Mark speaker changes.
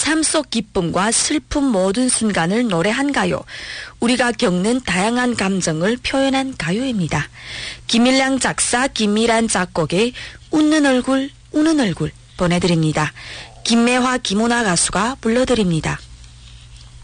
Speaker 1: 삶 속 기쁨과 슬픔 모든 순간을 노래한 가요. 우리가 겪는 다양한 감정을 표현한 가요입니다. 김일량 작사, 김일한 작곡의 웃는 얼굴, 우는 얼굴 보내드립니다. 김매화, 김은아 가수가 불러드립니다.